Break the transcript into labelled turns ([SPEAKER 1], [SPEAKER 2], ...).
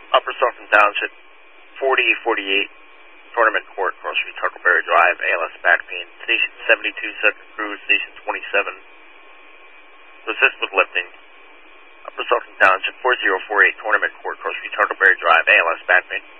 [SPEAKER 1] Upper Sultan Township, 4048 Tournament Court, Grocery, Tuckleberry Drive, ALS back pain. Station 72, second crew, Station 27. To assist with lifting. Upper Sultan Township, 4048 Tournament Court, Grocery, Tuckleberry Drive, ALS back pain.